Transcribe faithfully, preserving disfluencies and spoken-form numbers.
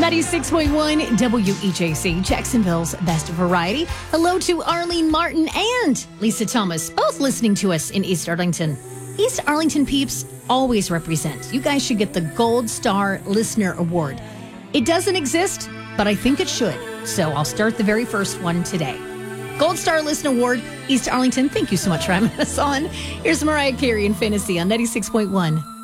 ninety-six point one W E J C, Jacksonville's best variety. Hello to Arlene Martin and Lisa Thomas, both listening to us in East Arlington. East Arlington peeps always represent. You guys should get the Gold Star Listener Award. It doesn't exist, but I think it should. So I'll start the very first one today. Gold Star Listener Award, East Arlington. Thank you so much for having us on. Here's Mariah Carey and Fantasy on ninety-six point one